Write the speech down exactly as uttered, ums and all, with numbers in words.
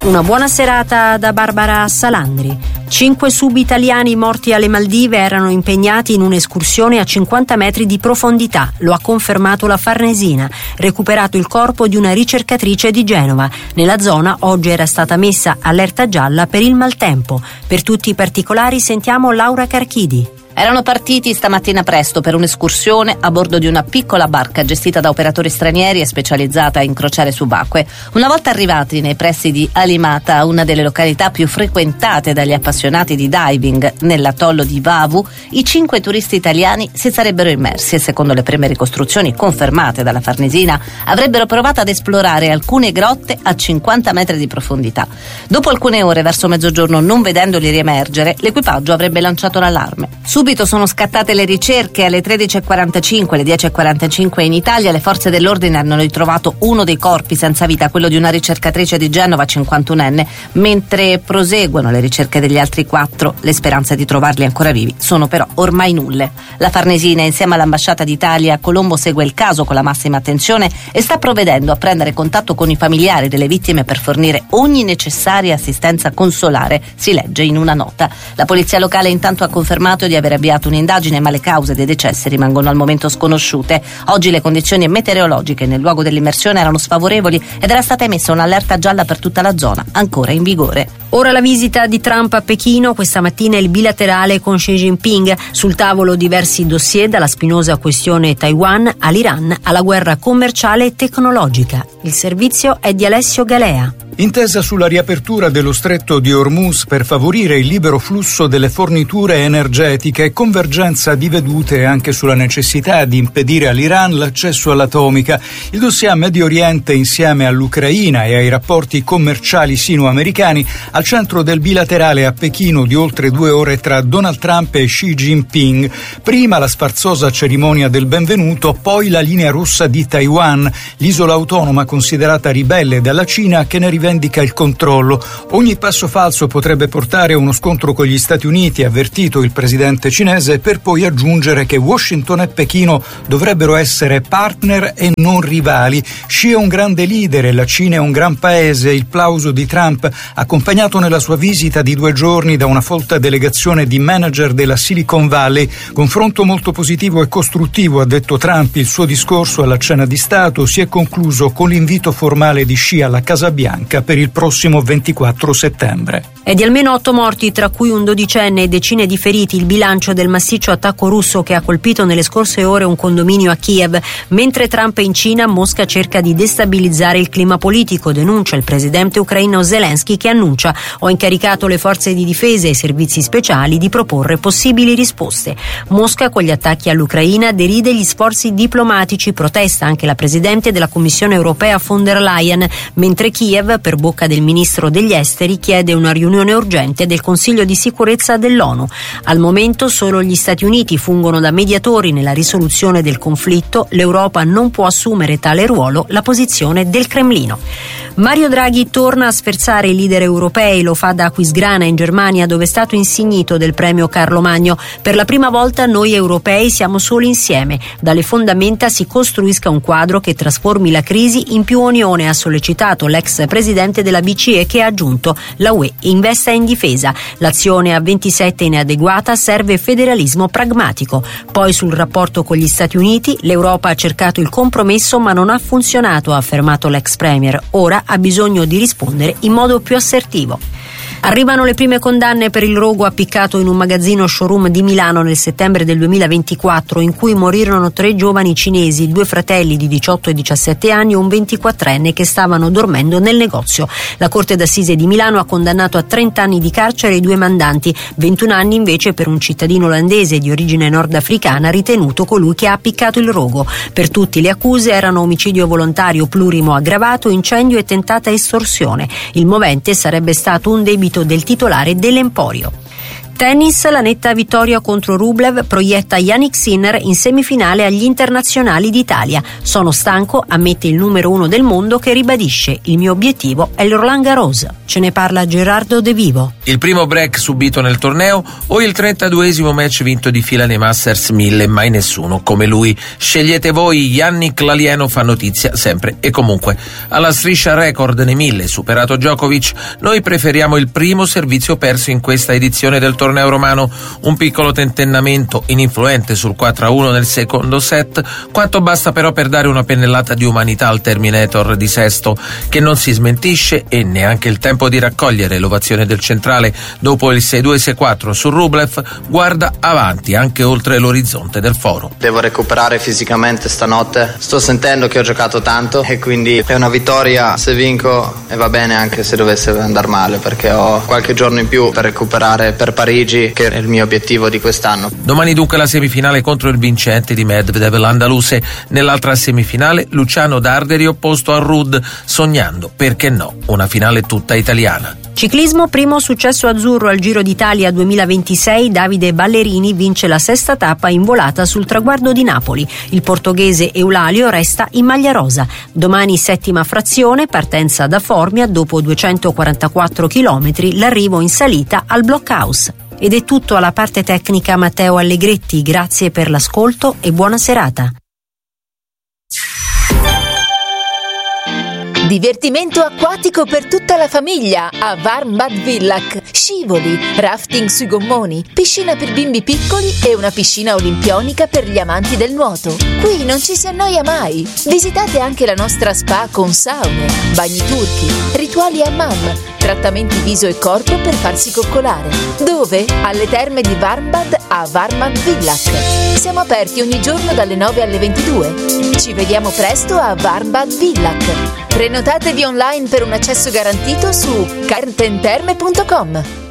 Una buona serata da Barbara Salandri. Cinque sub-italiani morti alle Maldive erano impegnati in un'escursione a cinquanta metri di profondità, lo ha confermato la Farnesina. Recuperato il corpo di una ricercatrice di Genova. Nella zona oggi era stata messa allerta gialla per il maltempo. Per tutti i particolari sentiamo Laura Carchidi. Erano partiti stamattina presto per un'escursione a bordo di una piccola barca gestita da operatori stranieri e specializzata a incrociare subacquee. Una volta arrivati nei pressi di Alimata, una delle località più frequentate dagli appassionati di diving nell'atollo di Vavu, i cinque turisti italiani si sarebbero immersi e, secondo le prime ricostruzioni confermate dalla Farnesina, avrebbero provato ad esplorare alcune grotte a cinquanta metri di profondità. Dopo alcune ore, verso mezzogiorno, non vedendoli riemergere, l'equipaggio avrebbe lanciato l'allarme. Subito sono scattate le ricerche. Alle tredici e quarantacinque, alle dieci e quarantacinque in Italia, le forze dell'ordine hanno ritrovato uno dei corpi senza vita, quello di una ricercatrice di Genova cinquantunenne. Mentre proseguono le ricerche degli altri quattro, le speranze di trovarli ancora vivi sono però ormai nulle. La Farnesina, insieme all'ambasciata d'Italia a Colombo, segue il caso con la massima attenzione e sta provvedendo a prendere contatto con i familiari delle vittime per fornire ogni necessaria assistenza consolare, si legge in una nota. La polizia locale intanto ha confermato di aver avviato un'indagine, ma le cause dei decessi rimangono al momento sconosciute. Oggi le condizioni meteorologiche nel luogo dell'immersione erano sfavorevoli ed era stata emessa un'allerta gialla per tutta la zona, ancora in vigore. Ora la visita di Trump a Pechino, questa mattina il bilaterale con Xi Jinping. Sul tavolo diversi dossier, dalla spinosa questione Taiwan all'Iran alla guerra commerciale e tecnologica. Il servizio è di Alessio Galea. Intesa sulla riapertura dello stretto di Hormuz per favorire il libero flusso delle forniture energetiche e convergenza di vedute anche sulla necessità di impedire all'Iran l'accesso all'atomica. Il dossier Medio Oriente insieme all'Ucraina e ai rapporti commerciali sino-americani al centro del bilaterale a Pechino di oltre due ore tra Donald Trump e Xi Jinping. Prima la sfarzosa cerimonia del benvenuto, poi la linea rossa di Taiwan, l'isola autonoma considerata ribelle dalla Cina che ne rivendica indica il controllo. Ogni passo falso potrebbe portare a uno scontro con gli Stati Uniti, ha avvertito il presidente cinese, per poi aggiungere che Washington e Pechino dovrebbero essere partner e non rivali. Xi è un grande leader e la Cina è un gran paese. Il plauso di Trump, accompagnato nella sua visita di due giorni da una folta delegazione di manager della Silicon Valley. Confronto molto positivo e costruttivo, ha detto Trump. Il suo discorso alla cena di Stato si è concluso con l'invito formale di Xi alla Casa Bianca per il prossimo ventiquattro settembre. È di almeno otto morti, tra cui un dodicenne, e decine di feriti il bilancio del massiccio attacco russo che ha colpito nelle scorse ore un condominio a Kiev. Mentre Trump è in Cina, Mosca cerca di destabilizzare il clima politico, denuncia il presidente ucraino Zelensky, che annuncia: ho incaricato le forze di difesa e i servizi speciali di proporre possibili risposte. Mosca, con gli attacchi all'Ucraina, deride gli sforzi diplomatici, protesta anche la presidente della Commissione europea von der Leyen, mentre Kiev, per bocca del ministro degli esteri, chiede una riunione urgente del Consiglio di sicurezza dell'ONU. Al momento solo gli Stati Uniti fungono da mediatori nella risoluzione del conflitto. L'Europa non può assumere tale ruolo, la posizione del Cremlino. Mario Draghi torna a sferzare i leader europei, lo fa da Aquisgrana in Germania, dove è stato insignito del premio Carlo Magno. Per la prima volta noi europei siamo solo insieme. Dalle fondamenta si costruisca un quadro che trasformi la crisi in più unione, ha sollecitato l'ex presidente della B C E, che ha aggiunto: la U E investa in difesa. L'azione a ventisette inadeguata, serve federalismo pragmatico. Poi sul rapporto con gli Stati Uniti, l'Europa ha cercato il compromesso ma non ha funzionato, ha affermato l'ex premier. Ora ha bisogno di rispondere in modo più assertivo. Arrivano le prime condanne per il rogo appiccato in un magazzino showroom di Milano nel settembre del duemilaventiquattro, in cui morirono tre giovani cinesi, due fratelli di diciotto e diciassette anni e un ventiquattrenne che stavano dormendo nel negozio. La Corte d'Assise di Milano ha condannato a trenta anni di carcere i due mandanti, ventuno anni invece per un cittadino olandese di origine nordafricana ritenuto colui che ha appiccato il rogo. Per tutti le accuse erano omicidio volontario plurimo aggravato, incendio e tentata estorsione. Il movente sarebbe stato un debito del titolare dell'emporio. Tennis, la netta vittoria contro Rublev proietta Jannik Sinner in semifinale agli internazionali d'Italia. Sono stanco, ammette il numero uno del mondo, che ribadisce: il mio obiettivo è il Roland Garros. Ce ne parla Gerardo De Vivo. Il primo break subito nel torneo o il trentaduesimo match vinto di fila nei Masters mille, mai nessuno come lui. Scegliete voi. Yannick l'alieno fa notizia sempre e comunque. Alla striscia record nei mille, superato Djokovic, noi preferiamo il primo servizio perso in questa edizione del torneo romano. Un piccolo tentennamento ininfluente sul quattro a uno nel secondo set, quanto basta però per dare una pennellata di umanità al Terminator di Sesto, che non si smentisce e neanche il tempo di raccogliere l'ovazione del centrale dopo il sei due sei quattro su Rublev guarda avanti anche oltre l'orizzonte del foro. Devo recuperare fisicamente stanotte, sto sentendo che ho giocato tanto e quindi è una vittoria se vinco e va bene anche se dovesse andare male, perché ho qualche giorno in più per recuperare per Parigi, che è il mio obiettivo di quest'anno. Domani dunque la semifinale contro il vincente di Medvedev l'Andaluse. Nell'altra semifinale Luciano Darderi opposto a Ruud, sognando, perché no, una finale tutta italiana. Ciclismo, primo successo azzurro al Giro d'Italia duemilaventisei, Davide Ballerini vince la sesta tappa in volata sul traguardo di Napoli. Il portoghese Eulalio resta in maglia rosa. Domani settima frazione, partenza da Formia, dopo duecentoquarantaquattro chilometri, l'arrivo in salita al Blockhouse. Ed è tutto. Alla parte tecnica Matteo Allegretti, grazie per l'ascolto e buona serata. Divertimento acquatico per tutta la famiglia a Warmbad Villach. Scivoli, rafting sui gommoni, piscina per bimbi piccoli e una piscina olimpionica per gli amanti del nuoto. Qui non ci si annoia mai. Visitate anche la nostra spa con saune, bagni turchi, rituali hammam, trattamenti viso e corpo per farsi coccolare. Dove? Alle terme di Warmbad a Warmbad Villach. Siamo aperti ogni giorno dalle nove alle ventidue. Ci vediamo presto a Warmbad Villach. Prenotatevi online per un accesso garantito su cartenterme punto com.